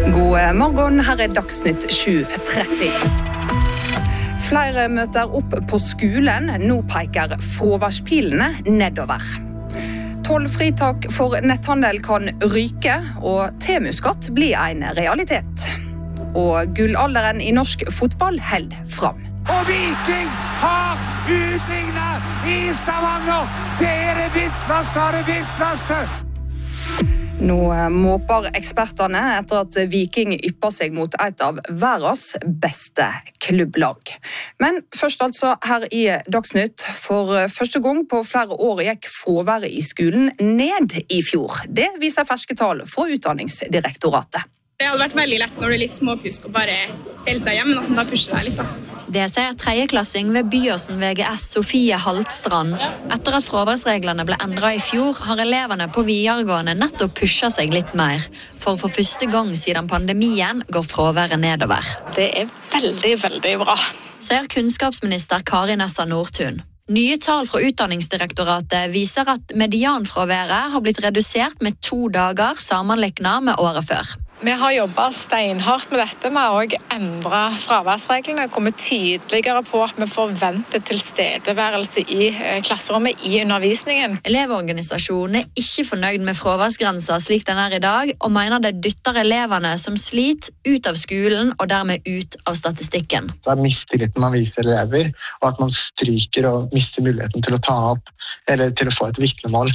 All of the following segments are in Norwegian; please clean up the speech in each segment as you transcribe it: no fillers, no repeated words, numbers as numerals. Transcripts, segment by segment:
God morgen, her Dagsnytt 7:30. Flere møter opp på skolen, nå peker fraværspilene nedover. 12 fritak for netthandel kan ryke, og temuskatt blir en realitet. Og gullalderen I norsk fotball held fram. Og Viking har utlignet I Stavanger! Det vinterste! Nå måper ekspertene etter at Viking ypper seg mot et av verdens beste klubblag. Men først altså her I Dagsnytt. For første gang på flere år gikk fraværet I skolen ned I fjor. Det viser ferske tall fra Utdanningsdirektoratet. Det hadde vært veldig lett når du litt småpjusk og bare hele seg hjem, men at da pusher deg litt da. Det sier tredjeklassing ved Byåsen VGS Sofie Haltstrand. Etter at fraværsreglene ble endret I fjor, har elevene på videregående nettopp pushet seg litt mer. For første gang siden pandemien går fraværet nedover. Det veldig, veldig bra. Sier kunnskapsminister Kari Nessa Nordtun. Nye tall fra Utdanningsdirektoratet viser at medianfraværet har blitt redusert med 2 dager sammenlignet med året før. Vi har jobbet steinhardt med dette. Vi har også endret fraværsreglene, kommet tydeligere på at vi forventer tilstedeværelse I klasserommet I undervisningen. Elevorganisasjonen ikke fornøyd med fraværsgrensa slik den I dag, og mener det dytter elevene som sliter ut av skolen og dermed ut av statistikken. Det mistilliten man viser elever, og at man stryker og mister muligheten til å ta opp, eller til å få et vitnemål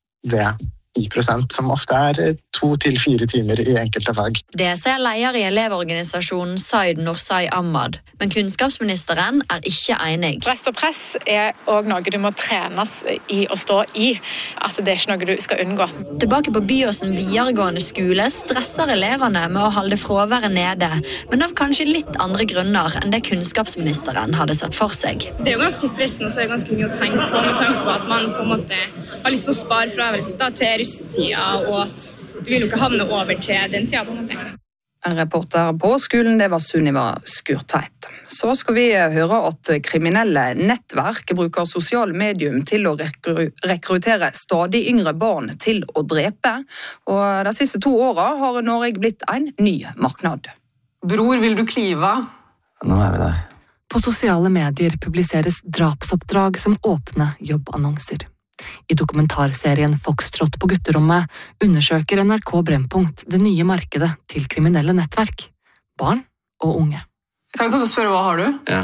ved 10%, som ofte 2 til 4 timer I enkelte fag. Det sier leder I elevorganisasjonen Said Norsai Ahmad, men kunnskapsministeren ikke enig. Stress og press også noe du må trenes I å stå I, at det ikke noe du skal unngå. Tilbake på Byåsen videregående skole stresser elevene med å holde fraværet nede, men av kanskje litt andre grunner enn det kunnskapsministeren hadde sett for seg. Det jo ganske stressende, og så det ganske mye å tenke på, med tanke på at man på en måte har lyst til å spare fraværet sitt da, til russetida, og at du vil jo ikke havne over til den tida på en måte. En reporter på skolen, det var Sunniva Skurtveit. Så skal vi høre at kriminelle nettverk bruker sosiale medium til å rekruttere stadig yngre barn til å drepe. Og de siste 2 årene har Norge blitt en ny marknad. Bror, vil du klive? Nå vi der. På sosiale medier publiseres drapsoppdrag som åpne jobbannonser. I dokumentarserien Foxtrot på gutterommet undersøker NRK Brennpunkt det nye markedet til kriminelle nettverk, barn og unge. Kan jeg spørre, hva har du? Ja,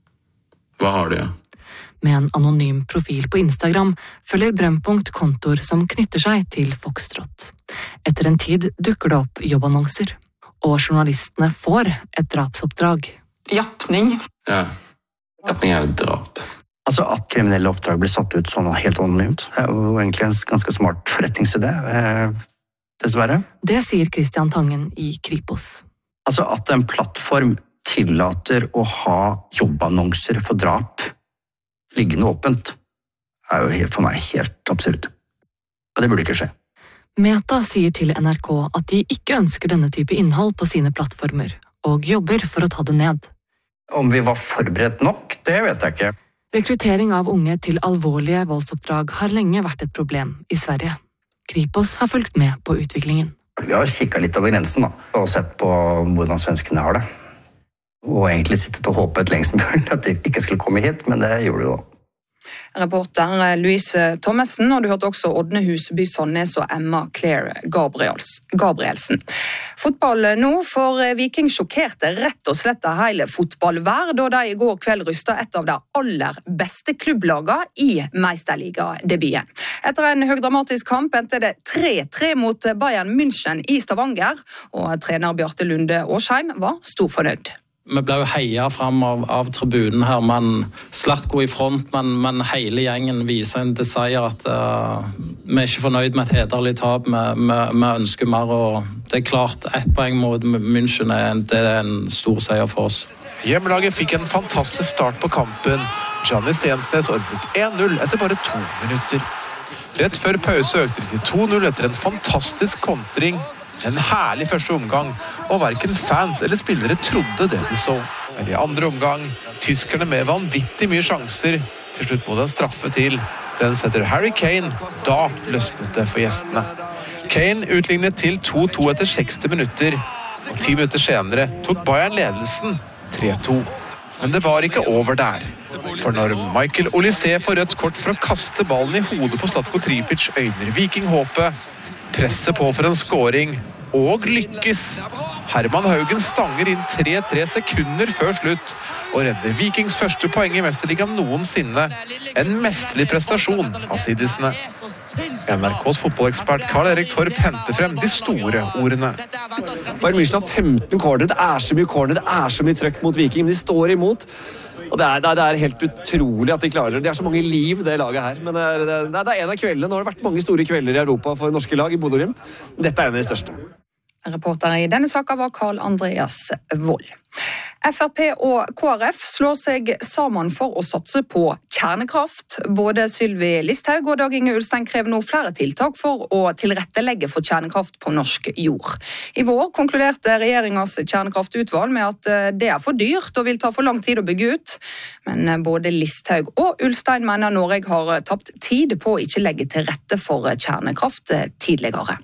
hva har du, ja? Med en anonym profil på Instagram følger Brennpunkt kontor som knytter seg til Foxtrot. Etter en tid dukker det opp jobbannonser, og journalistene får et drapsoppdrag. Jappning? Ja, jappning jo drap. Altså at kriminelle oppdrag blir satt ut sånn helt anonymt, det jo egentlig en ganske smart forretningsidé, dessverre. Det sier Christian Tangen I Kripos. Altså at en plattform tillater å ha jobbannonser for drap liggende åpent, jo for meg helt absurd. Og det burde ikke skje. Meta sier til NRK at de ikke ønsker denne type innhold på sine plattformer, og jobber for å ta det ned. Om vi var forberedt nok, det vet jeg ikke. Rekruttering av unge til alvorlige voldsoppdrag har lenge vært et problem I Sverige. Kripos har fulgt med på utviklingen. Vi har kikket litt over grensen da, og sett på hvordan svenskene har det. Og egentlig sittet og håpet lengst mulig at de ikke skulle komme hit, men det gjorde de da. Reporter Louise Thommessen, og du hørte også Ådne Huseby Sandnes og Emma Claire Gabrielsen. Fotball nå, for Viking sjokkerte rett og slett hele fotballverd, da de I går kveld rystet et av de aller beste klubblagene I Meisterliga-debuten. Etter en høydramatisk kamp endte det 3-3 mot Bayern München I Stavanger, og trener Bjarte Lunde Årsheim var stor fornøyd. Vi ble jo heiet frem av tribunen her, men Slatko I front, men hele gjengen viser en desire at vi ikke fornøyd med et hederlig tap, vi ønsker mer, og det klart 1 poeng mot München, det en stor seier for oss. Hjemmelaget fikk en fantastisk start på kampen. Gianni Stensnes ordnet 1-0 etter bare 2 minutter. Rett før pause økte de til 2-0 etter en fantastisk kontring. En herlig første omgang, og hverken fans eller spillere trodde det de så. Men I andre omgang, tyskerne med vanvittig mye sjanser. Til slutt må den straffe til. Den setter Harry Kane. Da løsnet det for gjestene. Kane utlignet til 2-2 etter 60 minutter. og 10 minutter senere tok Bayern ledelsen 3-2. Men det var ikke over der. For når Michael Olise får rødt kort for å kaste ballen i hodet på Zlatko Tripic, øyner Viking håpet, presser på for en scoring, og lykkes. Herman Haugen stanger inn 3-3 sekunder før slutt, og redder Vikings første poeng i Mesterligaen noensinne. En mesterlig prestasjon av sidisene. NRKs fotballekspert Karl-Erik Torp henter frem de store ordene. Bayern München har 15 corner, det er så mye corner, det er så mye trøkk mot Viking, men de står imot. Og det er helt utrolig at de klarer det. Det er så mange liv, det laget her. Men det er en av kveldene. Nå har det vært mange store kvelder i Europa for norske lag i Bodø og Glimt. Dette er en av de største. Reporter i denne saken var Karl Andreas Wold. FrP og KrF slår seg sammen for å satse på kjernekraft. Både Sylvi Listhaug og Dag Inge Ulstein krever nå flere tiltak for å tilrettelegge for kjernekraft på norsk jord. I vår konkluderte regjeringens kjernekraftutvalg med at det er for dyrt og vil ta for lang tid å bygge ut. Men både Listhaug og Ulstein mener Norge har tapt tid på å ikke legge til rette for kjernekraft tidligere.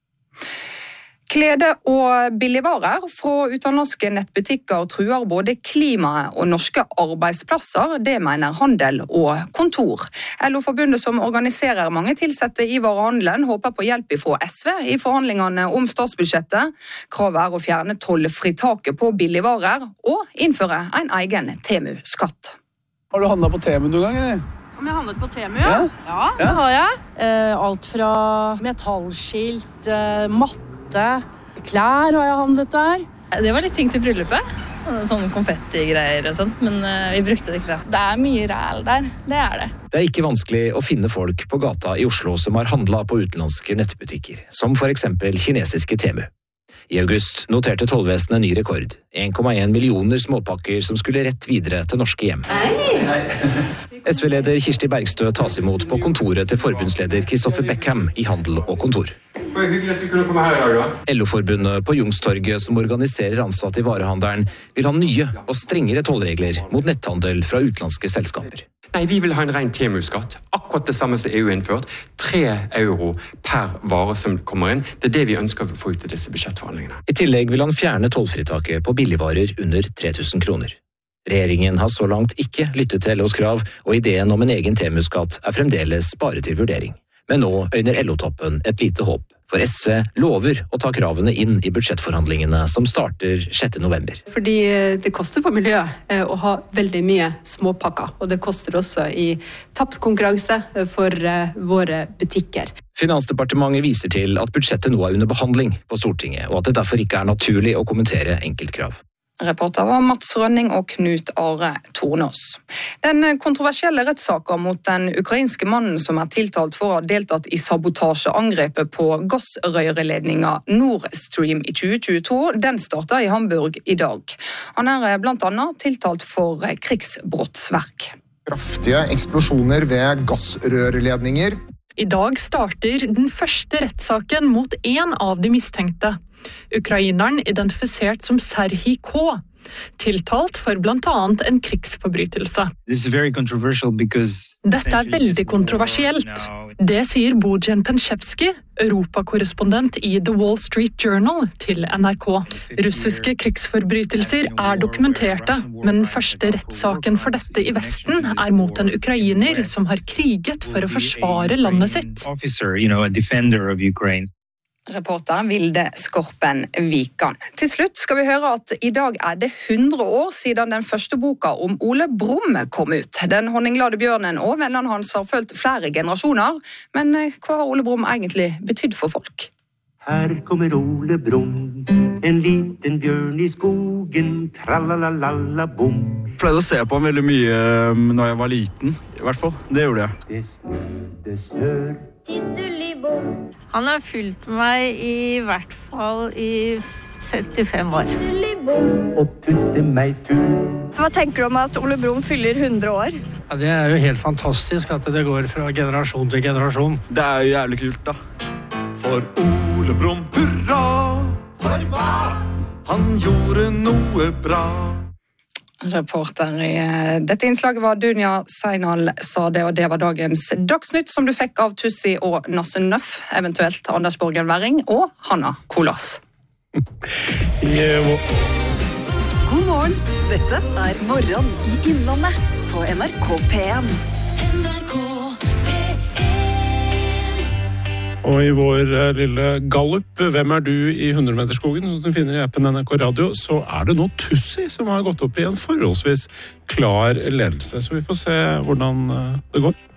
Klede og billigvarer fra utenlandske nettbutikker truer både klimaet og norske arbeidsplasser, det mener Handel og Kontor. LO-forbundet som organiserer mange tilsette i varehandelen håper på hjelp fra SV i forhandlingene om statsbudsjettet. Kravet er å fjerne tollfritaket på billigvarer og innføre en egen Temu-skatt. Har du handlet på Temu noen gang, eller? Om jeg handlet på Temu, ja? Ja, det har jeg. Alt fra metallskilt, matte, klær har jeg handlet der. Det var litt ting til bryllupet. Sånne konfetti-greier og sånt, men vi brukte det ikke det. Det er mye ræl der, det er det. Det er ikke vanskelig å finne folk på gata i Oslo som har handlet på utenlandske nettbutikker, som for eksempel kinesiske Temu. I august noterte tollvesenet ny rekord. 1,1 millioner småpakker som skulle rett videre til norske hjem. SV-leder Kirsti Bergstø tas imot på kontoret til forbundsleder Kristoffer Beckham i Handel og Kontor. Det var hyggelig at du kunne komme her i dag, da. LO-forbundet på Youngstorget, som organiserer ansatte i varehandelen, vil ha nye og strengere tollregler mot netthandel fra utenlandske selskaper. Nei, vi vil ha en ren Temu-skatt. Akkurat det samme som EU innført. 3 euro per vare som kommer inn. Det er det vi ønsker å få ut i disse budsjettforhandlingene. I tillegg vil han fjerne tollfritaket på billigvarer under 3000 kroner. Regjeringen har så langt ikke lyttet til LOs krav, og ideen om en egen Temu-skatt er fremdeles bare til vurdering. Men nå øyner LO-toppen et lite håp, for SV lover å ta kravene inn i budsjettforhandlingene som starter 6. november. Fordi det koster for miljøet å ha veldig mye småpakker, og det koster også i tapt konkurranse for våre butikker. Finansdepartementet viser til at budsjettet nå er under behandling på Stortinget, og at det derfor ikke er naturlig å kommentere enkeltkrav. Reporter var Mats Rønning og Knut Are Tornås. Den kontroversielle rettssaken mot den ukrainske mannen som er tiltalt for å ha deltatt i sabotasjeangrepet på gassrøyreledningen Nord Stream i 2022, den startet i Hamburg i dag. Han er blant annet tiltalt for krigsbrottsverk. Kraftige eksplosjoner ved gassrørledninger. I dag starter den første rettssaken mot en av de mistenkte. Ukraineren identifisert som Serhij K, tiltalt for blant annet en krigsforbrytelse. Dette er veldig kontroversielt. Det sier Bojan Penchevsky, europakorrespondent i The Wall Street Journal, til NRK. Russiske krigsforbrytelser er dokumenterte, men den første rettssaken for dette i Vesten er mot en ukrainer som har kriget for å forsvare landet sitt. Reporter Vilde Skorpen Vikan. Til slutt skal vi høre at i dag er det 100 år siden den første boka om Ole Brumm kom ut. Den honninglade bjørnen og vennene hans har følt flere generasjoner, men hva har Ole Brumm egentlig betydd for folk? Her kommer Ole Brumm, en liten bjørn i skogen, tralalala-bom. Jeg pleide å se på han veldig mye når jeg var liten, i hvert fall. Det gjorde jeg. Det snør. Han har fulgt meg i hvert fall i 75 år. Og tutte meg tur. Hva tenker du om at Ole Brumm fyller 100 år? Ja, det er jo helt fantastisk at det går fra generasjon til generasjon. Det er jo jævlig kult, da. For Ole Brumm, hurra! For hva? Han gjorde noe bra. Reporter i dette innslaget var Dunja Seinal Sade, og det var dagens Dagsnytt som du fikk av Tussi og Nasse Nøff, eventuelt Anders Borgen Werring og Hanna Kolas. God morgen, dette Morgen i Innlandet på NRK P1. Og i vår lille gallup, hvem du i 100-meterskogen, som du finner i appen NRK Radio, så det nå Tussi som har gått opp i en forholdsvis klar ledelse. Så vi får se hvordan det går.